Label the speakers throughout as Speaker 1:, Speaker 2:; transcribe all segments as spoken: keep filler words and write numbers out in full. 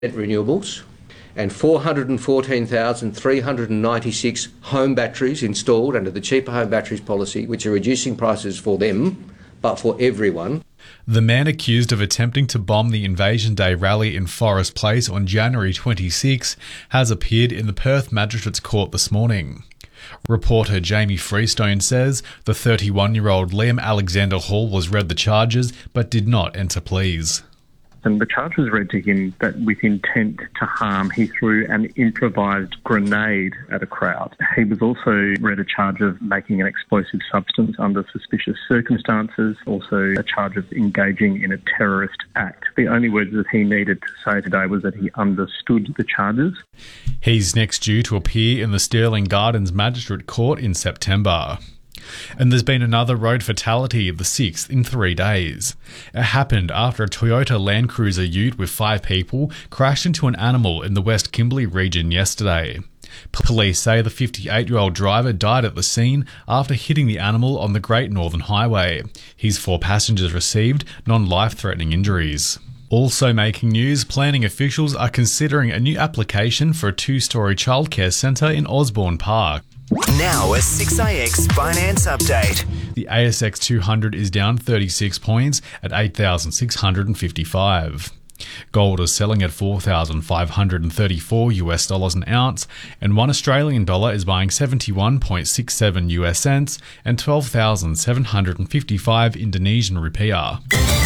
Speaker 1: renewables and four hundred fourteen thousand three hundred ninety-six home batteries installed under the Cheaper Home Batteries policy, which are reducing prices for them, but for everyone.
Speaker 2: The man accused of attempting to bomb the Invasion Day rally in Forest Place on January twenty-sixth has appeared in the Perth Magistrates Court this morning. Reporter Jamie Freestone says the thirty-one-year-old Liam Alexander Hall was read the charges but did not enter pleas.
Speaker 3: And the charge was read to him that with intent to harm, he threw an improvised grenade at a crowd. He was also read a charge of making an explosive substance under suspicious circumstances, also a charge of engaging in a terrorist act. The only words that he needed to say today was that he understood the charges.
Speaker 2: He's next due to appear in the Stirling Gardens Magistrate Court in September. And there's been another road fatality, the sixth in three days. It happened after a Toyota Land Cruiser ute with five people crashed into an animal in the West Kimberley region yesterday. Police say the fifty-eight-year-old driver died at the scene after hitting the animal on the Great Northern Highway. His four passengers received non-life-threatening injuries. Also making news, planning officials are considering a new application for a two-storey childcare centre in Osborne Park.
Speaker 4: Now a six I X Finance Update.
Speaker 2: The A S X two hundred is down thirty-six points at eight thousand six hundred fifty-five. Gold is selling at four thousand five hundred thirty-four US dollars an ounce, and one Australian dollar is buying seventy-one point six seven US cents and twelve thousand seven hundred fifty-five Indonesian rupiah.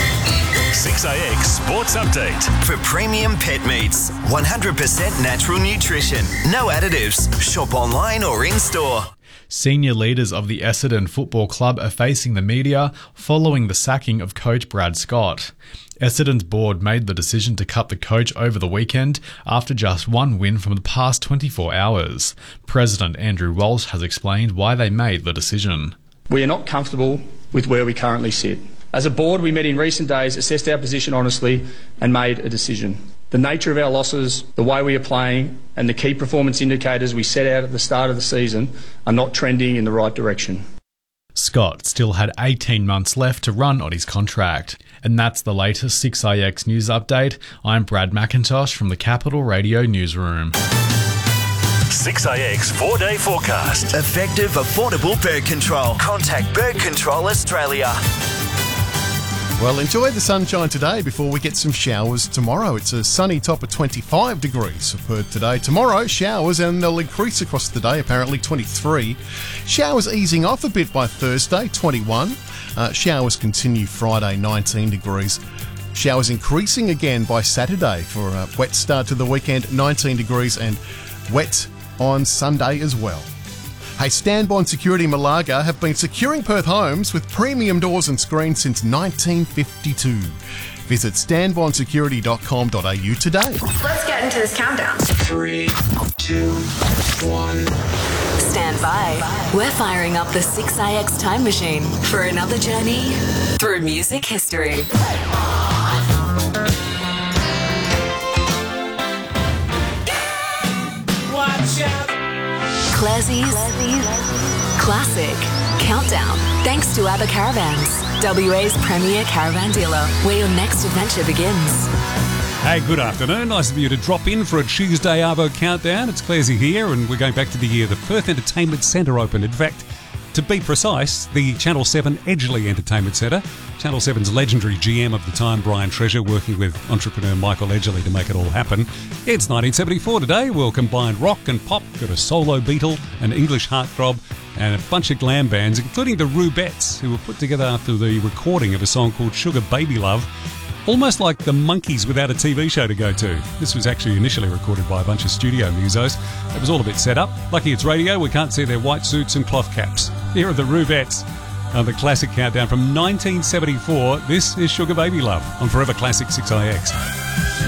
Speaker 4: six I X Sports Update. For premium pet meats, one hundred percent natural nutrition, no additives. Shop online or in-store.
Speaker 2: Senior leaders of the Essendon Football Club are facing the media following the sacking of coach Brad Scott. Essendon's board made the decision to cut the coach over the weekend after just one win from the past twenty-four hours. President Andrew Walsh has explained why they made the decision.
Speaker 5: We are not comfortable with where we currently sit. As a board, we met in recent days, assessed our position honestly and made a decision. The nature of our losses, the way we are playing and the key performance indicators we set out at the start of the season are not trending in the right direction.
Speaker 2: Scott still had eighteen months left to run on his contract. And that's the latest six I X News Update. I'm Brad McIntosh from the Capital Radio Newsroom.
Speaker 4: six I X four-day forecast. Effective, affordable bird control. Contact Bird Control Australia.
Speaker 6: Well, enjoy the sunshine today before we get some showers tomorrow. It's a sunny top of twenty-five degrees for Perth today. Tomorrow, showers, and they'll increase across the day, apparently twenty-three. Showers easing off a bit by Thursday, twenty-one. Uh, showers continue Friday, nineteen degrees. Showers increasing again by Saturday for a wet start to the weekend, nineteen degrees, and wet on Sunday as well. Hey, Stanbond Security Malaga have been securing Perth homes with premium doors and screens since nineteen fifty-two. Visit stanbond security dot com dot a u today.
Speaker 7: Let's get into this countdown.
Speaker 8: Three, two, one.
Speaker 7: Stand by. We're firing up the six I X time machine for another journey through music history.
Speaker 8: Watch out.
Speaker 7: Classie's Classic Countdown. Thanks to ABBA Caravans, W A's premier caravan dealer, where your next adventure begins.
Speaker 9: Hey, good afternoon. Nice of you to drop in for a Tuesday Arvo Countdown. It's Classy here, and we're going back to the year the Perth Entertainment Centre opened. In fact, to be precise, the Channel seven Edgeley Entertainment Centre. Channel seven's legendary G M of the time, Brian Treasure, working with entrepreneur Michael Edgeley to make it all happen. It's nineteen seventy-four today. We'll combine rock and pop, got a solo Beatle, an English heartthrob, and a bunch of glam bands, including the Rubettes, who were put together after the recording of a song called Sugar Baby Love. Almost like the Monkees without a T V show to go to. This was actually initially recorded by a bunch of studio musos. It was all a bit set up. Lucky it's radio, we can't see their white suits and cloth caps. Here are the Rubettes on the Classic Countdown from nineteen seventy-four. This is Sugar Baby Love on Forever Classic six I X.